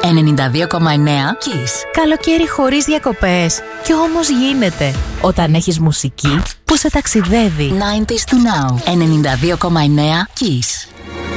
92,9 Kiss. Καλοκαίρι χωρίς διακοπές. Κι όμως γίνεται. Όταν έχεις μουσική που σε ταξιδεύει. 90s to now. 92,9 Kiss.